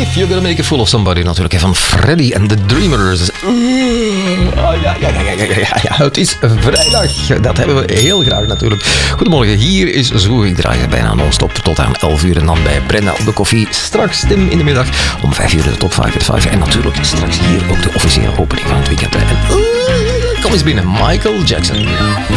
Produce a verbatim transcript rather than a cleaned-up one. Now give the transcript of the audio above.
If You're Gonna Make a Fool of Somebody natuurlijk, van Freddy and the Dreamers. Oh, ja, ja, ja, ja, ja, ja, het is vrijdag. Dat hebben we heel graag natuurlijk. Goedemorgen, hier is Zo. Ik draai je bijna non-stop tot aan elf uur. En dan bij Brenda op de koffie. Straks Tim in de middag om vijf uur de top vijf at vijf. En natuurlijk straks hier ook de officiële opening van het weekend. En, uh, kom eens binnen, Michael Jackson.